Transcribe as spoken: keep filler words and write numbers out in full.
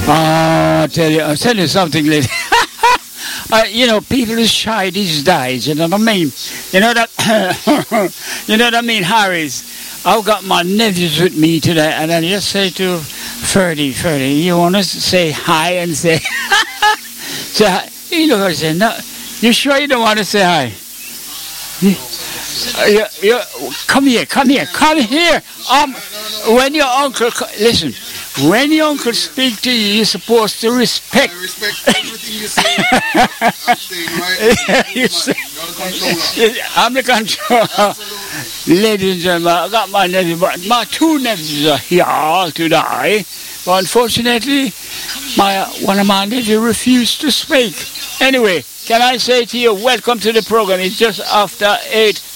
Oh, I tell you, I'll tell you something, lady. Uh, you know, people is shy these days, you know what I mean? You know that, you know what I mean, Harris? I've got my nephews with me today, and I just say to Ferdy, Ferdy, you want to say hi and say, say hi? You know what I say, no, you sure you don't want to say hi? You, uh, you, you, come here, come here, come here. Um, when your uncle, listen, when your uncle speak to you, you're supposed to respect. I respect everything you say. I'm staying right. You say, I'm the controller. I'm the controller. Ladies and gentlemen, I got my nephew, but my two nephews are here today. But unfortunately, my one of my nephews refused to speak. Anyway, can I say to you, welcome to the program. It's just after eight